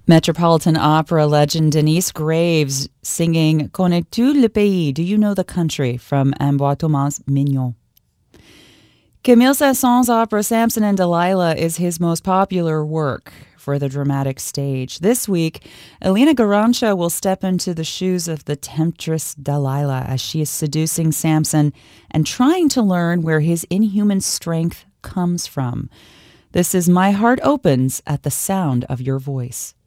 Metropolitan Opera legend Denise Graves singing Connais-tu le pays? Do you know the country? From Ambroise Thomas Mignon. Camille Saint-Saëns's opera Samson and Delilah is his most popular work for the dramatic stage. This week, Elena Garancha will step into the shoes of the temptress Delilah as she is seducing Samson and trying to learn where his inhuman strength comes from. This is My Heart Opens at the Sound of Your Voice.